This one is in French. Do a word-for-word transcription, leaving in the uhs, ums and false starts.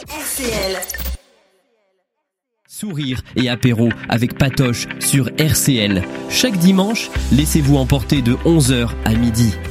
R C L. Sourire et apéro avec Patoche sur R C L. Chaque dimanche, laissez-vous emporter de onze heures à midi.